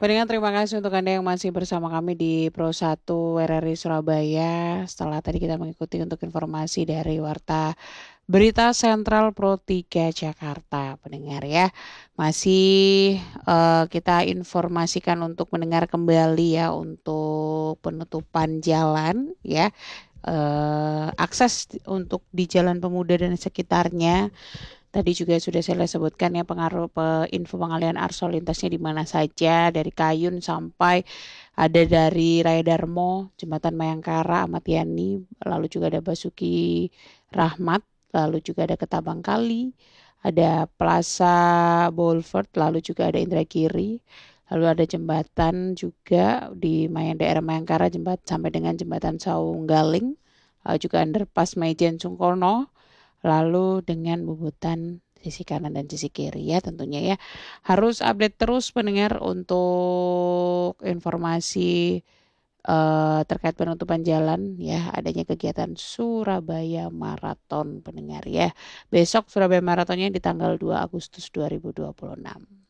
Pendengar, terima kasih untuk Anda yang masih bersama kami di Pro 1 RRI Surabaya. Setelah tadi kita mengikuti untuk informasi dari Warta Berita Sentral Pro 3 Jakarta, pendengar ya. Masih kita informasikan untuk mendengar kembali ya untuk penutupan jalan ya. Akses untuk di Jalan Pemuda dan sekitarnya. Tadi juga sudah saya sebutkan ya pengaruh info pengalian arus lalu lintasnya di mana saja dari Kayun sampai ada dari Raya Darmo, Jembatan Mayangkara, Ahmad Yani, lalu juga ada Basuki Rahmat, lalu juga ada Ketabang Kali, ada Plaza Boulevard, lalu juga ada Indragiri, lalu ada jembatan juga di daerah Mayangkara, jembatan sampai dengan jembatan Saung Galing, lalu juga underpass Maijen Sungkono, lalu dengan bubutan sisi kanan dan sisi kiri ya tentunya ya. Harus update terus pendengar untuk informasi terkait penutupan jalan ya, adanya kegiatan Surabaya Marathon pendengar ya. Besok Surabaya Marathonnya di tanggal 2 Agustus 2026.